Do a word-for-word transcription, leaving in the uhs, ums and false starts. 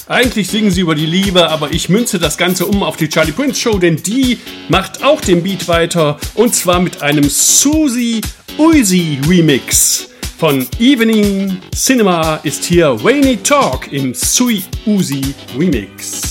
Eigentlich singen sie über die Liebe, aber ich münze das Ganze um auf die Charlie Prince Show, denn die macht auch den Beat weiter und zwar mit einem Susie Uzi Remix. Von Evening Cinema ist hier Wayne Talk im Sui Uzi Remix.